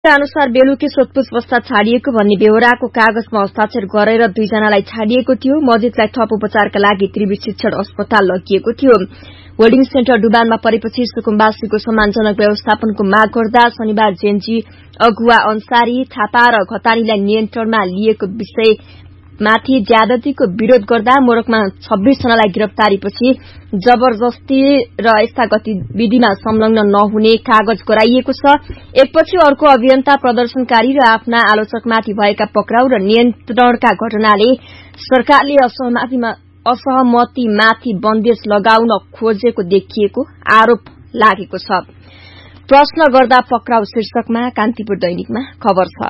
अनुसार बेलुकी सोधपूछ पश्चात छाडिएको भन्ने बेहोराको कागजमा हस्ताक्षर गरेर 2 जनालाई छाडिएको थियो। मजिदलाई थप उपचारका लागि त्रिवी शिक्षण अस्पताल लगिएको थियो। होल्डिङ सेन्टर डुबानमा परेपछि सुकुम्बासीको सम्मानजनक व्यवस्थापनको माग गर्दा शनिबार जेएनजी अगुवा अन्सारी थापा र घतानीलाई नियन्त्रणमा लिएको विषयमाथि ज्यादतीको विरोध गर्दा मोरकमा 26 जनालाई गिरफ्तारीपछि जबरजस्ती र यस्ता गतिविधिमा संलग्न नहुने कागज गराइएको छ। एकपछि अर्को अभियन्ता, प्रदर्शनकारी र आफ्ना आलोचकमाथि भएका पक्राउ र नियन्त्रणका घटनाले सरकारले असहमतिमाथि बन्देज लगाउन खोजेको देखिएको आरोप लागेको छ। प्रश्न गर्दा पक्राउ शीर्षकमा कान्तिपुर दैनिकमा खबर छ।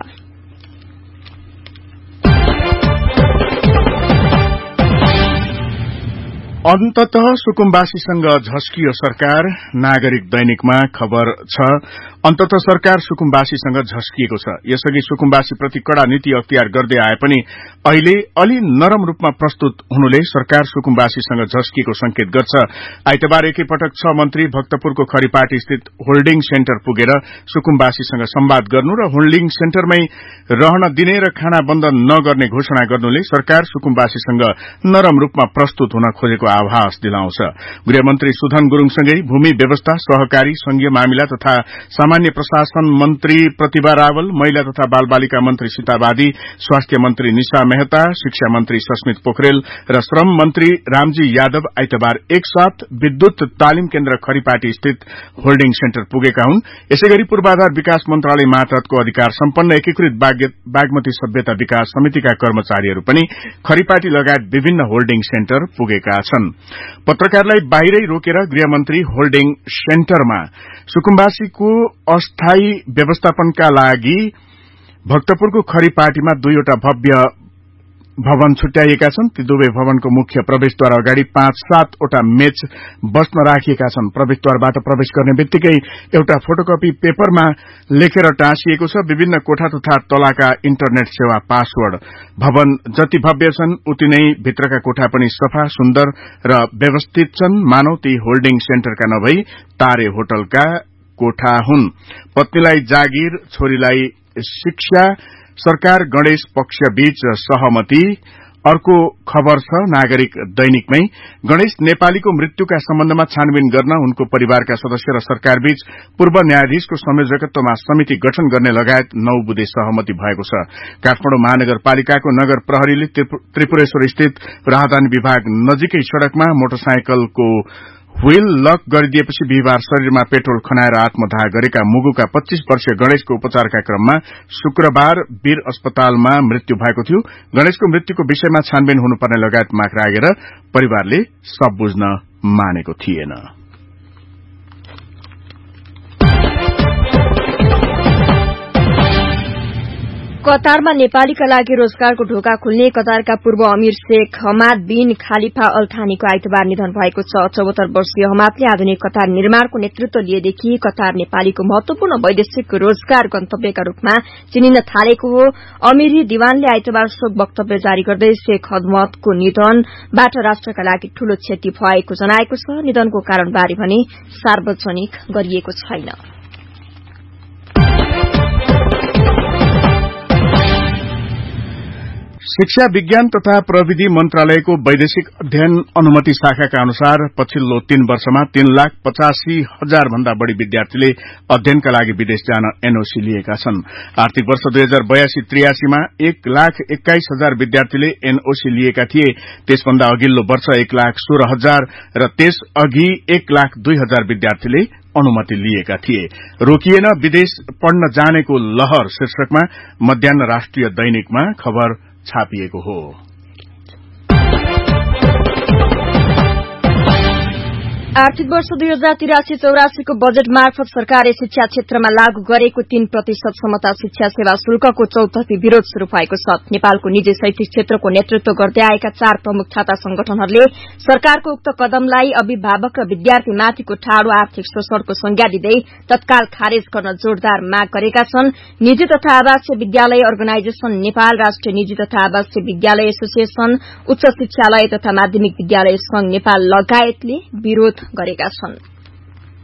अन्ततः सुकुम्बासीसँग झस्कियो सरकार, नागरिक दैनिकमा खबर छ। अन्ततः सरकार सुकुम्बासीसँग झस्किएको छ। यसअघि सुकुम्बासीप्रति कड़ा नीति अख्तियार गर्दै आए पनि अहिले अलि नरम रूपमा प्रस्तुत हुनुले सरकार सुकुम्बासीसँग झस्किएको संकेत गर्छ। आइतबार एकैपटक 6 मन्त्री भक्तपुरको खरीपाटी स्थित होल्डिङ सेन्टर पुगेर सुकुम्बासीसँग संवाद गर्नु र होल्डिङ सेन्टरमै रहन दिने र खाना बन्द नगर्ने घोषणा गर्नुले सरकार सुकुम्बासीसँग नरम रूपमा प्रस्तुत हुन खोजेको आभास दिलाउँछ। गृहमन्त्री सुधन गुरूङसँगै भूमि व्यवस्था, सहकारी, संघीय मामिला तथा सामान्य प्रशासन मन्त्री प्रतिभा रावल, महिला तथा बाल बालिका मन्त्री सीता बादी, स्वास्थ्य मन्त्री निशा मेहता, शिक्षा मन्त्री सस्मित पोखरेल र श्रम मन्त्री रामजी यादव आइतबार एकसाथ विद्युत तालिम केन्द्र खरीपाटी स्थित होल्डिङ सेन्टर पुगेका हुन्। यसैगरी पूर्वाधार विकास मन्त्रालय मातहतको अधिकार सम्पन्न एकीकृत बागमती सभ्यता विकास समितिका कर्मचारीहरू पनि खरीपाटी लगायत विभिन्न होल्डिङ सेन्टर पुगेका छन्। पत्रकारलाई बाहिरै रोकेर गृहमन्त्री होल्डिङ सेन्टरमा सुकुम्बासीको अस्थायी व्यवस्थापनका लागि भक्तपुरको खरीपाटीमा 2वटा भव्य भवन छुट्याइएका छन्। ती दुवै भवनको मुख्य प्रवेशद्वार अगाडि 5-7 वटा मेच बस्न राखिएका छन्। प्रवेशद्वारबाट प्रवेश गर्ने बित्तिकै एउटा फोटोकपी पेपरमा लेखेर टाँसिएको छ विभिन्न कोठा तथा तलाका इन्टरनेट सेवा पासवर्ड। भवन जति भव्य छन् उति नै भित्रका कोठा पनि सफा, सुन्दर र व्यवस्थित छन्। मानव ती होल्डिङ सेन्टरका नभई तारे होटलका कोठा हुन्। पत्नीलाई जागिर, छोरीलाई शिक्षा, सरकार गणेश पक्ष बीच सहमति। अर्को खबर छ नागरिक दैनिकमै। गणेश नेपालीको मृत्युका सम्बन्धमा छानबिन गर्न उनको परिवारका सदस्य र सरकार बीच पूर्व न्यायाधीशको संयोजकत्वमा समिति गठन गर्ने लगायत 9 बुँदे सहमति भएको छ। काठमाडौँ महानगरपालिकाको नगर प्रहरीले त्रिपुरेश्वर स्थित राहदानी विभाग नजिकै सड़कमा मोटरसाइकलको व्हील लक गरिदिएपछि बिहिबार शरीरमा पेट्रोल खनाएर आत्मदाह गरेका मुगुका 25 वर्षीय गणेशको उपचारका क्रममा शुक्रबार वीर अस्पतालमा मृत्यु भएको थियो। गणेशको मृत्युको विषयमा छानबिन हुनुपर्ने लगायत माग राखेर परिवारले सब बुझ्न मानेको थिएन। कतारमा नेपालीका लागि रोजगारको ढोका खुल्ने कतारका पूर्व अमीर शेख हमाद बिन खालिफा अल थानीको आइतबार निधन भएको छ। 74 वर्षीय हमादले आधुनिक कतार निर्माणको नेतृत्व लिएदेखि कतार नेपालीको महत्वपूर्ण वैदेशिक रोजगार गन्तव्यका रूपमा चिनिन थालेको हो। अमीरी दिवानले आइतबार शोक वक्तव्य जारी गर्दै शेख हमादको निधनबाट राष्ट्रका लागि ठूलो क्षति भएको जनाएको छ। निधनको कारणबारे भने सार्वजनिक गरिएको छैन। शिक्षा विज्ञान तथा प्रविधि मन्त्रालयको वैदेशिक अध्ययन अनुमति शाखाका अनुसार पछिल्लो 3 वर्षमा 3,85,000 भन्दा बढ़ी विद्यार्थीले अध्ययनका लागि विदेश जान एनओसी लिएका छन्। आर्थिक वर्ष 2082-83 मा 1,21,000 विद्यार्थीले एनओसी लिएका थिए। त्यसभन्दा अघिल्लो वर्ष 1,16,000 र त्यसअघि 1,02,000 विद्यार्थीले अनुमति लिएका थिए। रोकिएन विदेश पढ्न जानेको लहर शीर्षकमा मध्याह्न राष्ट्रिय दैनिकमा खबर छापिएको हो। आर्थिक वर्ष 2083-84 को बजेट मार्फत सरकारले शिक्षा क्षेत्रमा लागू गरेको 3% समता शिक्षा सेवा शुल्कको चौतर्फी विरोध शुरू भएको छ। नेपालको निजी शैक्षिक क्षेत्रको नेतृत्व गर्दै आएका 4 प्रमुख छात्र संगठनहरूले सरकारको उक्त कदमलाई अभिभावक र विद्यार्थीमाथिको ठाडो आर्थिक शोषणको संज्ञा दिँदै तत्काल खारेज गर्न जोरदार माग गरेका छन्। निजी तथा आवासीय विद्यालय अर्गनाइजेशन नेपाल, राष्ट्रिय निजी तथा आवासीय विद्यालय एसोसिएशन, उच्च शिक्षालय तथा माध्यमिक विद्यालय संघ नेपाल लगायतले विरोध गरेका छन्।